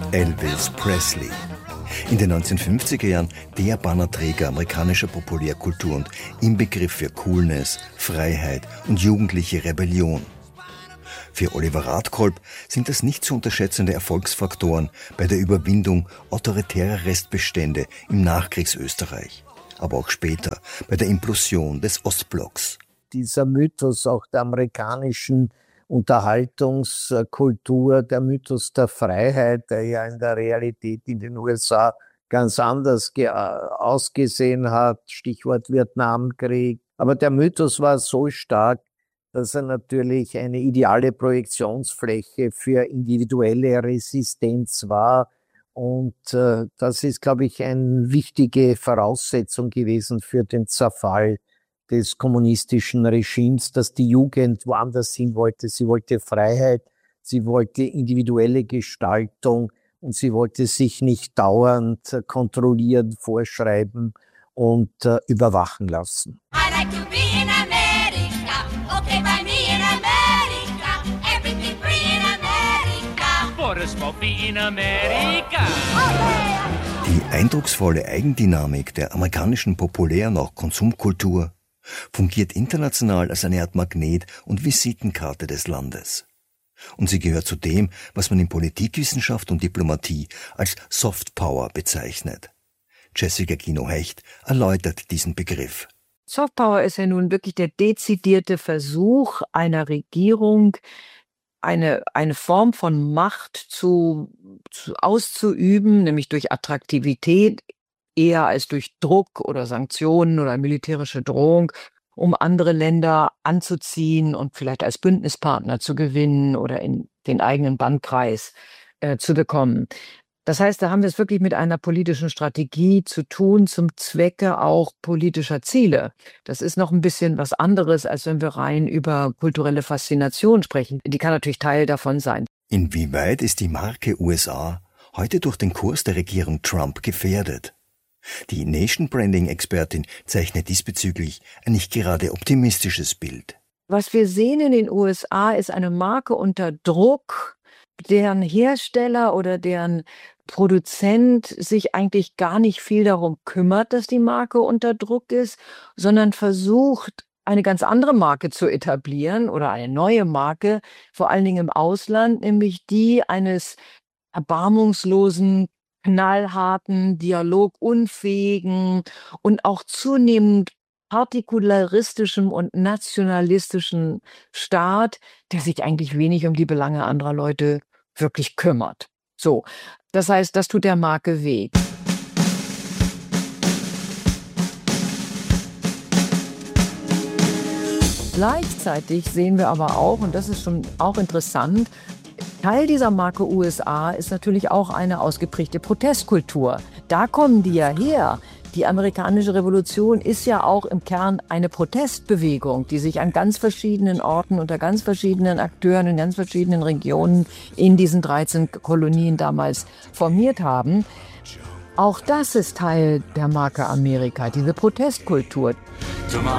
Elvis Presley. In den 1950er Jahren der Bannerträger amerikanischer Populärkultur und Inbegriff für Coolness, Freiheit und jugendliche Rebellion. Für Oliver Radkolb sind das nicht zu unterschätzende Erfolgsfaktoren bei der Überwindung autoritärer Restbestände im Nachkriegsösterreich, aber auch später bei der Implosion des Ostblocks. Dieser Mythos auch der amerikanischen Unterhaltungskultur, der Mythos der Freiheit, der ja in der Realität in den USA ganz anders ausgesehen hat, Stichwort Vietnamkrieg. Aber der Mythos war so stark, dass er natürlich eine ideale Projektionsfläche für individuelle Resistenz war. Und das ist, glaube ich, eine wichtige Voraussetzung gewesen für den Zerfall des kommunistischen Regimes, dass die Jugend woanders hin wollte. Sie wollte Freiheit, sie wollte individuelle Gestaltung und sie wollte sich nicht dauernd kontrollieren, vorschreiben und überwachen lassen. I like to be in America, okay by me in America, everything free in America, for a smoky in America. Die eindrucksvolle Eigendynamik der amerikanischen Populär- und auch Konsumkultur fungiert international als eine Art Magnet und Visitenkarte des Landes. Und sie gehört zu dem, was man in Politikwissenschaft und Diplomatie als Soft Power bezeichnet. Jessica Kino-Hecht erläutert diesen Begriff. Soft Power ist ja nun wirklich der dezidierte Versuch einer Regierung, eine Form von Macht auszuüben, nämlich durch Attraktivität, eher als durch Druck oder Sanktionen oder militärische Drohung, um andere Länder anzuziehen und vielleicht als Bündnispartner zu gewinnen oder in den eigenen Bandkreis zu bekommen. Das heißt, da haben wir es wirklich mit einer politischen Strategie zu tun, zum Zwecke auch politischer Ziele. Das ist noch ein bisschen was anderes, als wenn wir rein über kulturelle Faszination sprechen. Die kann natürlich Teil davon sein. Inwieweit ist die Marke USA heute durch den Kurs der Regierung Trump gefährdet? Die Nation-Branding-Expertin zeichnet diesbezüglich ein nicht gerade optimistisches Bild. Was wir sehen in den USA ist eine Marke unter Druck, deren Hersteller oder deren Produzent sich eigentlich gar nicht viel darum kümmert, dass die Marke unter Druck ist, sondern versucht, eine ganz andere Marke zu etablieren oder eine neue Marke, vor allen Dingen im Ausland, nämlich die eines erbarmungslosen, knallharten, dialogunfähigen und auch zunehmend partikularistischem und nationalistischem Staat, der sich eigentlich wenig um die Belange anderer Leute wirklich kümmert. So, das heißt, das tut der Marke weh. Gleichzeitig sehen wir aber auch, und das ist schon auch interessant, Teil dieser Marke USA ist natürlich auch eine ausgeprägte Protestkultur. Da kommen die ja her. Die amerikanische Revolution ist ja auch im Kern eine Protestbewegung, die sich an ganz verschiedenen Orten unter ganz verschiedenen Akteuren in ganz verschiedenen Regionen in diesen 13 Kolonien damals formiert haben. Auch das ist Teil der Marke Amerika, diese Protestkultur.